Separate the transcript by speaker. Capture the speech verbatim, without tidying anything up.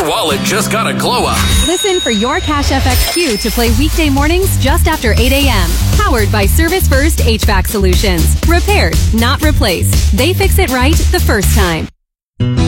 Speaker 1: your wallet just got a glow up.
Speaker 2: Listen for your Cash F X Q to play weekday mornings just after eight a.m. Powered by Service First H V A C Solutions. Repaired, not replaced. They fix it right the first time.